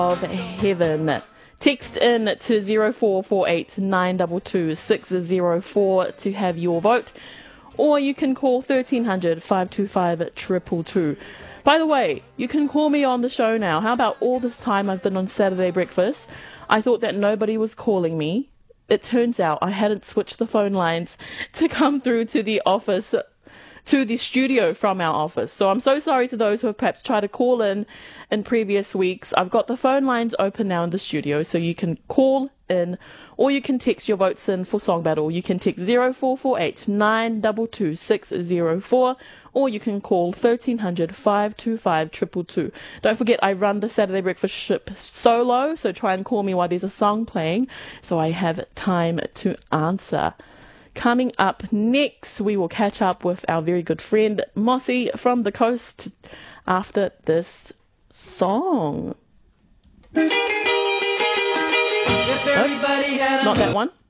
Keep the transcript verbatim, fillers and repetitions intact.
of Heaven. Text in to zero four four eight nine two two six zero four to have your vote, or you can call thirteen hundred five two five two two two. By the way, you can call me on the show now. How about all this time I've been on Saturday Breakfast? I thought that nobody was calling me. It turns out I hadn't switched the phone lines to come through to the office, to the studio from our office. So I'm so sorry to those who have perhaps tried to call in in previous weeks. I've got the phone lines open now in the studio, so you can call in or you can text your votes in for Song Battle. You can text zero four four eight nine two two six zero four, or you can call thirteen hundred five two five two two two. Don't forget, I run the Saturday Breakfast ship solo, so try and call me while there's a song playing so I have time to answer. Coming up next, we will catch up with our very good friend Mossy from the coast after this song. If everybody had not that one.